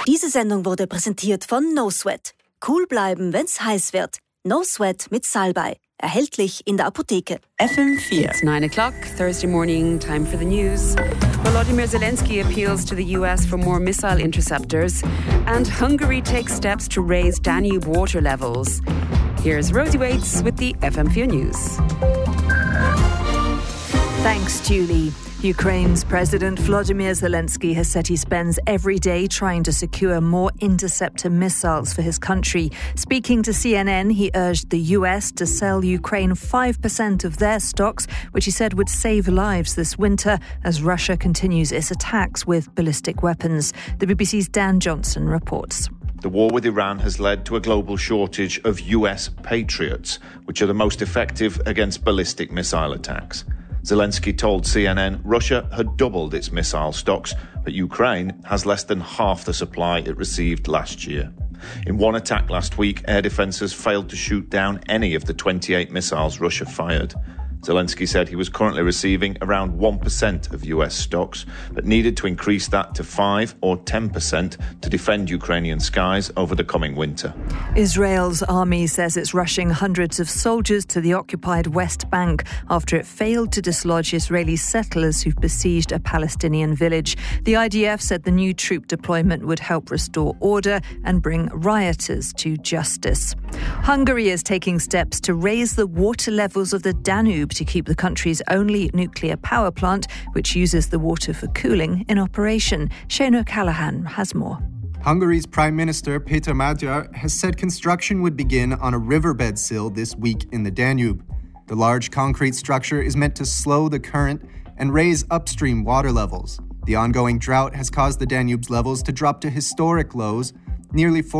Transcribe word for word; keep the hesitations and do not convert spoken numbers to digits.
Diese Sendung wurde präsentiert von No Sweat. Cool bleiben, wenn's heiß wird. No Sweat mit Salbei. Erhältlich in der Apotheke. F M four. It's nine o'clock, Thursday morning, time for the news. Volodymyr Zelensky appeals to the U S for more missile interceptors, and Hungary takes steps to raise Danube water levels. Here's Rosie Waits with the F M four News. Thanks, Julie. Ukraine's President Volodymyr Zelensky has said he spends every day trying to secure more interceptor missiles for his country. Speaking to C N N, he urged the U S to sell Ukraine five percent of their stocks, which he said would save lives this winter as Russia continues its attacks with ballistic weapons. The B B C's Dan Johnson reports. The war with Iran has led to a global shortage of U S Patriots, which are the most effective against ballistic missile attacks. Zelensky told C N N Russia had doubled its missile stocks, but Ukraine has less than half the supply it received last year. In one attack last week, air defences failed to shoot down any of the twenty-eight missiles Russia fired. Zelensky said he was currently receiving around one percent of U S stocks, but needed to increase that to five or ten percent to defend Ukrainian skies over the coming winter. Israel's army says it's rushing hundreds of soldiers to the occupied West Bank after it failed to dislodge Israeli settlers who've besieged a Palestinian village. The I D F said the new troop deployment would help restore order and bring rioters to justice. Hungary is taking steps to raise the water levels of the Danube to keep the country's only nuclear power plant, which uses the water for cooling, in operation. Shane O'Callaghan has more. Hungary's Prime Minister Péter Magyar has said construction would begin on a riverbed sill this week in the Danube. The large concrete structure is meant to slow the current and raise upstream water levels. The ongoing drought has caused the Danube's levels to drop to historic lows, nearly